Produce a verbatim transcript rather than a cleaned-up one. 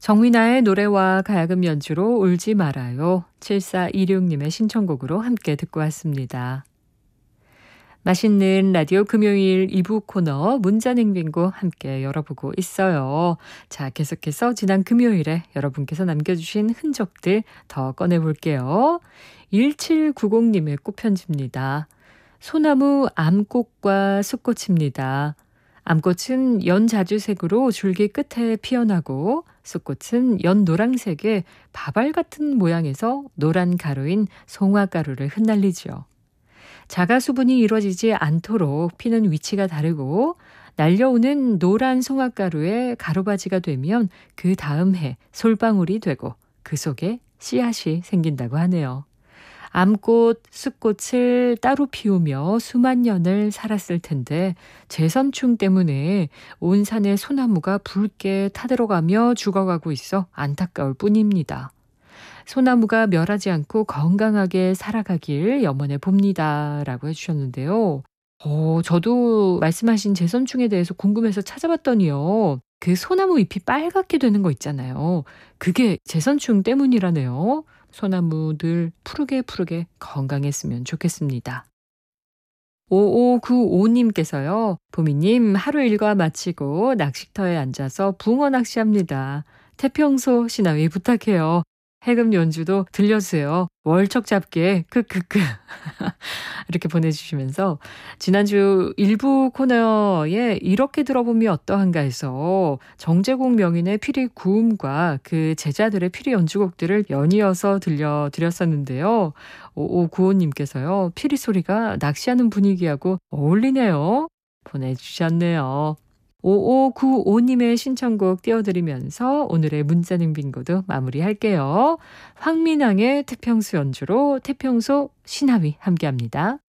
정민아의 노래와 가야금 연주로 울지 말아요. 칠사이육 님의 신청곡으로 함께 듣고 왔습니다. 맛있는 라디오 금요일 이 부 코너 문자냉빙고 함께 열어보고 있어요. 자, 계속해서 지난 금요일에 여러분께서 남겨주신 흔적들 더 꺼내볼게요. 일칠구공 님의 꽃편지입니다. 소나무 암꽃과 숫꽃입니다. 암꽃은 연자주색으로 줄기 끝에 피어나고 숫꽃은 연노랑색의 바발 같은 모양에서 노란 가루인 송화가루를 흩날리죠. 자가 수분이 이루어지지 않도록 피는 위치가 다르고 날려오는 노란 송화가루에 가루바지가 되면 그 다음 해 솔방울이 되고 그 속에 씨앗이 생긴다고 하네요. 암꽃, 숫꽃을 따로 피우며 수만 년을 살았을 텐데 재선충 때문에 온 산의 소나무가 붉게 타들어가며 죽어가고 있어 안타까울 뿐입니다. 소나무가 멸하지 않고 건강하게 살아가길 염원해 봅니다. 라고 해주셨는데요. 어, 저도 말씀하신 재선충에 대해서 궁금해서 찾아봤더니요. 그 소나무 잎이 빨갛게 되는 거 있잖아요. 그게 재선충 때문이라네요. 소나무들 푸르게 푸르게 건강했으면 좋겠습니다. 오오구오 님께서요. 보미님 하루 일과 마치고 낚시터에 앉아서 붕어 낚시합니다. 태평소 시나위 부탁해요. 해금 연주도 들려주세요. 월척 잡게 크크크 이렇게 보내주시면서 지난주 일부 코너에 이렇게 들어보면 어떠한가 해서 정제곡 명인의 피리 구음과 그 제자들의 피리 연주곡들을 연이어서 들려드렸었는데요. 오오구오 님께서요. 피리 소리가 낚시하는 분위기하고 어울리네요. 보내주셨네요. 오오구오 님의 신청곡 띄워드리면서 오늘의 문자능 빙고도 마무리할게요. 황민왕의 태평소 연주로 태평소 시나위 함께합니다.